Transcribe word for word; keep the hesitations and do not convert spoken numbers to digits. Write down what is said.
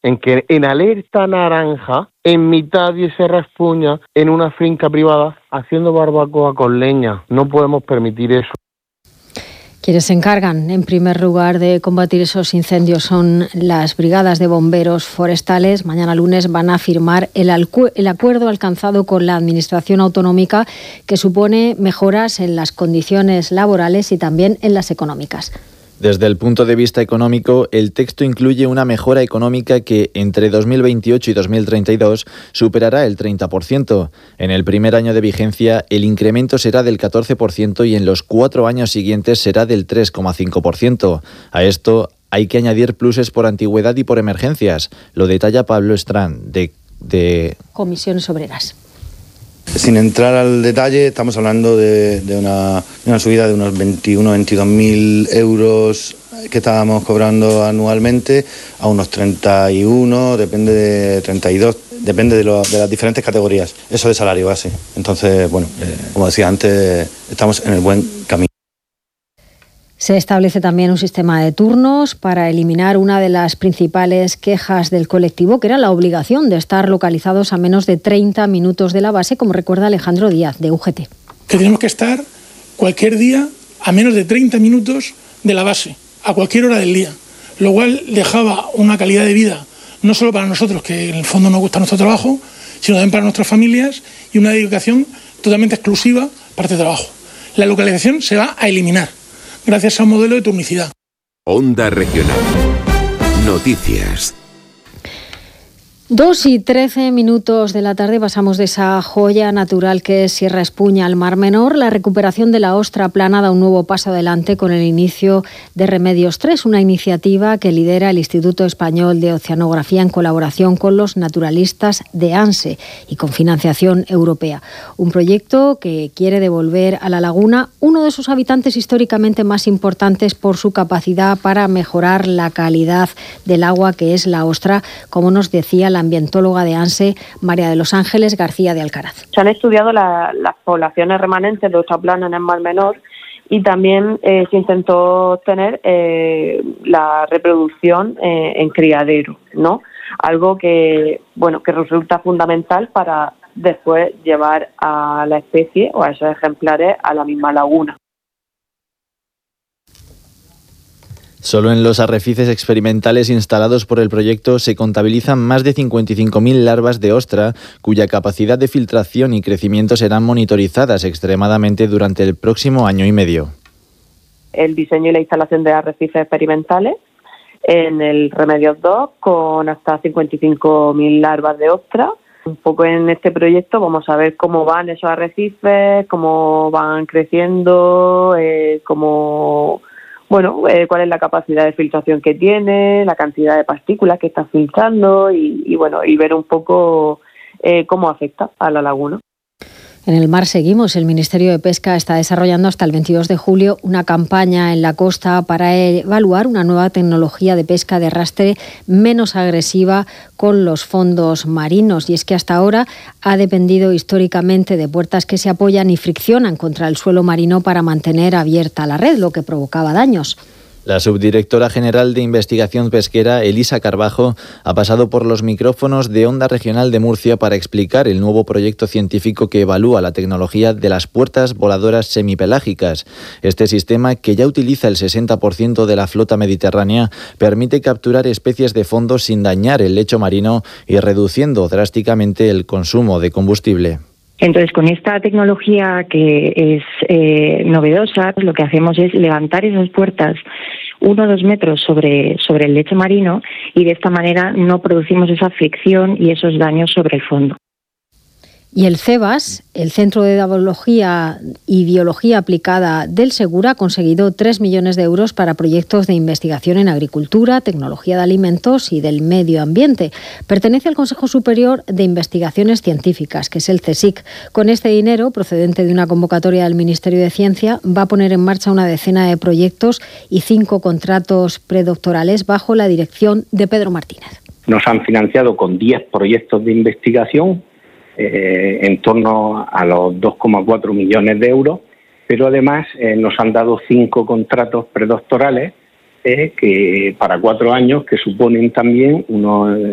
en que en alerta naranja, en mitad de ese raspuña, en una finca privada, haciendo barbacoa con leña. No podemos permitir eso. Quienes se encargan, en primer lugar, de combatir esos incendios son las brigadas de bomberos forestales. Mañana lunes van a firmar el, alcu- el acuerdo alcanzado con la Administración autonómica, que supone mejoras en las condiciones laborales y también en las económicas. Desde el punto de vista económico, el texto incluye una mejora económica que entre dos mil veintiocho y dos mil treinta y dos superará el treinta por ciento. En el primer año de vigencia, el incremento será del catorce por ciento y en los cuatro años siguientes será del tres coma cinco por ciento. A esto hay que añadir pluses por antigüedad y por emergencias. Lo detalla Pablo Estrán, de, de... Comisiones Obreras. Sin entrar al detalle, estamos hablando de, de, una, de una subida de unos veintiuno, veintidós mil euros que estábamos cobrando anualmente a unos treinta y uno, depende de treinta y dos, depende de, lo, de las diferentes categorías. Eso de salario base. Entonces, bueno, eh, como decía antes, estamos en el buen camino. Se establece también un sistema de turnos para eliminar una de las principales quejas del colectivo, que era la obligación de estar localizados a menos de treinta minutos de la base, como recuerda Alejandro Díaz, de U G T. Que tenemos que estar cualquier día a menos de treinta minutos de la base, a cualquier hora del día, lo cual dejaba una calidad de vida, no solo para nosotros, que en el fondo nos gusta nuestro trabajo, sino también para nuestras familias y una dedicación totalmente exclusiva para este trabajo. La localización se va a eliminar gracias a un modelo de turnicidad. Onda Regional. Noticias. Dos y trece minutos de la tarde pasamos de esa joya natural que es Sierra Espuña al Mar Menor. La recuperación de la ostra plana da un nuevo paso adelante con el inicio de Remedios tres, una iniciativa que lidera el Instituto Español de Oceanografía en colaboración con los naturalistas de ANSE y con financiación europea. Un proyecto que quiere devolver a la laguna uno de sus habitantes históricamente más importantes por su capacidad para mejorar la calidad del agua, que es la ostra, como nos decía la ambientóloga de ANSE, María de los Ángeles García de Alcaraz. Se han estudiado la, las poblaciones remanentes de ostra plana en el Mar Menor y también eh, se intentó obtener eh, la reproducción eh, en criadero, ¿no? Algo que, bueno, que resulta fundamental para después llevar a la especie o a esos ejemplares a la misma laguna. Solo en los arrecifes experimentales instalados por el proyecto se contabilizan más de cincuenta y cinco mil larvas de ostra, cuya capacidad de filtración y crecimiento serán monitorizadas extremadamente durante el próximo año y medio. El diseño y la instalación de arrecifes experimentales en el Remedios dos con hasta cincuenta y cinco mil larvas de ostra. Un poco en este proyecto vamos a ver cómo van esos arrecifes, cómo van creciendo, eh, cómo... Bueno, eh, cuál es la capacidad de filtración que tiene, la cantidad de partículas que está filtrando y, y bueno, y ver un poco eh, cómo afecta a la laguna. En el mar seguimos. El Ministerio de Pesca está desarrollando hasta el veintidós de julio una campaña en la costa para evaluar una nueva tecnología de pesca de arrastre menos agresiva con los fondos marinos. Y es que hasta ahora ha dependido históricamente de puertas que se apoyan y friccionan contra el suelo marino para mantener abierta la red, lo que provocaba daños. La subdirectora general de Investigación Pesquera, Elisa Carbajo, ha pasado por los micrófonos de Onda Regional de Murcia para explicar el nuevo proyecto científico que evalúa la tecnología de las puertas voladoras semipelágicas. Este sistema, que ya utiliza el sesenta por ciento de la flota mediterránea, permite capturar especies de fondo sin dañar el lecho marino y reduciendo drásticamente el consumo de combustible. Entonces, con esta tecnología que es eh, novedosa, lo que hacemos es levantar esas puertas uno o dos metros sobre, sobre el lecho marino y de esta manera no producimos esa fricción y esos daños sobre el fondo. Y el CEBAS, el Centro de Biología y Biología Aplicada del Segura, ha conseguido tres millones de euros para proyectos de investigación en agricultura, tecnología de alimentos y del medio ambiente. Pertenece al Consejo Superior de Investigaciones Científicas, que es el CSIC. Con este dinero, procedente de una convocatoria del Ministerio de Ciencia, va a poner en marcha una decena de proyectos y cinco contratos predoctorales bajo la dirección de Pedro Martínez. Nos han financiado con diez proyectos de investigación, Eh, en torno a los dos coma cuatro millones de euros, pero además eh, nos han dado cinco contratos predoctorales eh, que para cuatro años que suponen también unos